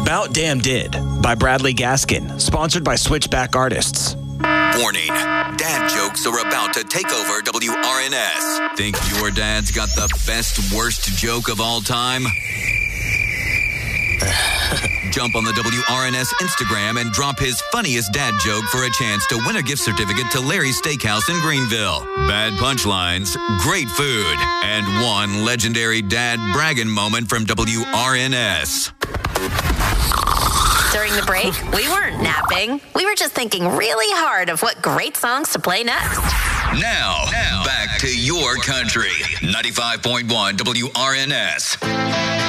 About Damn Did by Bradley Gaskin, sponsored by Switchback Artists. Warning, dad jokes are about to take over WRNS. Think your dad's got the best, worst joke of all time? Jump on the WRNS Instagram and drop his funniest dad joke for a chance to win a gift certificate to Larry's Steakhouse in Greenville. Bad punchlines, great food, and one legendary dad bragging moment from WRNS. During the break, we weren't napping. We were just thinking really hard of what great songs to play next. Now back to your country. 95.1 WRNS.